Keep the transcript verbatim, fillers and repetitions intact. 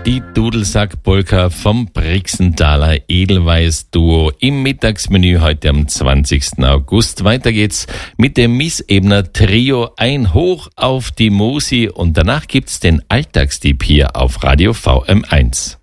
Die Dudelsack-Polka vom Brixenthaler Edelweiß-Duo im Mittagsmenü heute am zwanzigsten August. Weiter geht's mit dem Miss Ebner Trio, ein Hoch auf die Musi, und danach gibt's den Alltagstipp hier auf Radio V M eins.